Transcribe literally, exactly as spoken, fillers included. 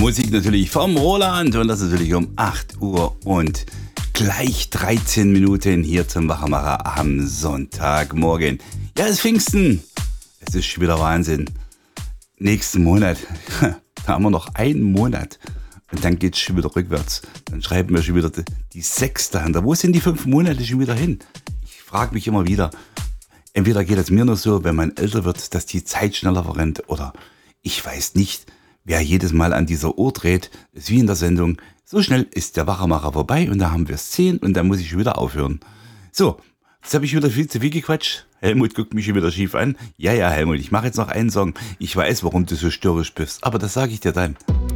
Musik natürlich vom Roland und das natürlich um acht Uhr und gleich dreizehn Minuten hier zum Wachmacher am Sonntagmorgen. Ja, es ist Pfingsten. Es ist schon wieder Wahnsinn. Nächsten Monat, da haben wir noch einen Monat und dann geht es schon wieder rückwärts. Dann schreiben wir schon wieder die sechste Hand. Wo sind die fünf Monate schon wieder hin? Ich frage mich immer wieder, entweder geht es mir nur so, wenn man älter wird, dass die Zeit schneller verrennt oder ich weiß nicht. Wer jedes Mal an dieser Uhr dreht, ist wie in der Sendung, so schnell ist der Wachmacher vorbei und da haben wir es zehn und dann muss ich schon wieder aufhören. So, jetzt habe ich wieder viel zu viel gequatscht. Helmut guckt mich schon wieder schief an. Ja, ja, Helmut, ich mache jetzt noch einen Song. Ich weiß, warum du so störrisch bist, aber das sage ich dir dann.